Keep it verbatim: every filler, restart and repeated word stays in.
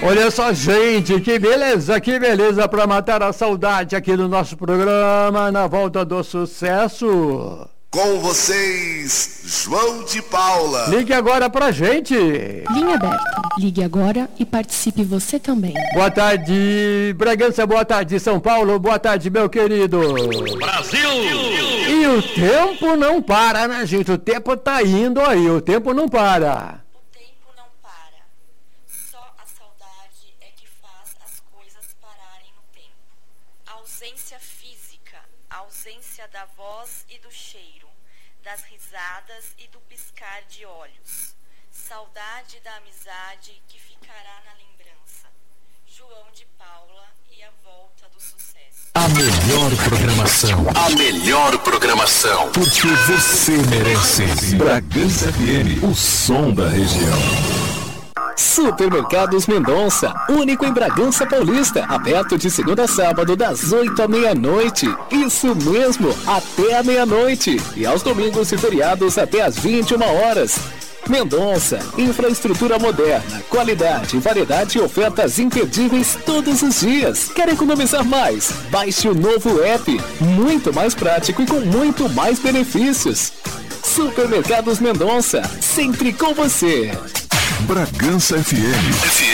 Olha só, gente, que beleza, que beleza para matar a saudade aqui no nosso programa, na volta do sucesso. Com vocês, João de Paula. Ligue agora pra gente. Linha aberta. Ligue agora e participe você também. Boa tarde, Bragança, boa tarde, São Paulo, boa tarde, meu querido. Brasil! E o tempo não para, né, gente? O tempo tá indo aí, o tempo não para. O tempo não para. Só a saudade é que faz as coisas pararem no tempo. A ausência física, a ausência da voz e do cheiro, das risadas e do piscar de olhos. Saudade da amizade que ficará na lembrança. João de Paula e a volta do sucesso. A melhor programação. A melhor programação. Porque você merece. Bragança F M, o som da região. Supermercados Mendonça, único em Bragança Paulista, aberto de segunda a sábado das oito à meia-noite. Isso mesmo, até a meia-noite. E aos domingos e feriados até às vinte e uma horas. Mendonça, infraestrutura moderna, qualidade, variedade e ofertas imperdíveis todos os dias. Quer economizar mais? Baixe o novo app, muito mais prático e com muito mais benefícios. Supermercados Mendonça, sempre com você. Bragança F M.